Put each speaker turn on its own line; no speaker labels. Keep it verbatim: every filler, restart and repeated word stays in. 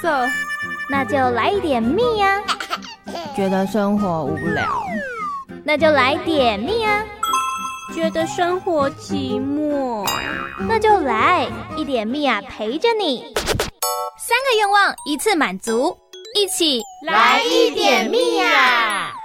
色，
那就来一点蜜呀、啊。
觉得生活无聊，
那就来点蜜啊。
觉得生活寂寞，
那就来一点蜜啊，陪着你。三个愿望一次满足，一起
来一点蜜啊！